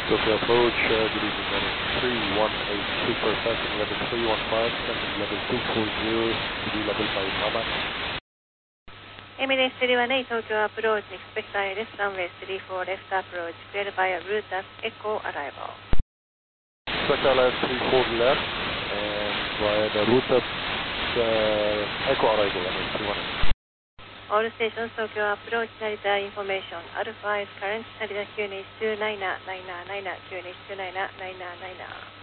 Tokyo approach, good evening, running 3182 for passing level 315, sending level 240, to be level 5 Mama. エミレス318東京アプローチ、expect ILS runway 34 left approach, cleared via route as echo arrival. Expect ILS 34 left, and via the route as echo arrival, MS318. All stations, Tokyo approach, Narita information, Alpha is current, Narita QNH 299, 999, QNH 299, 999.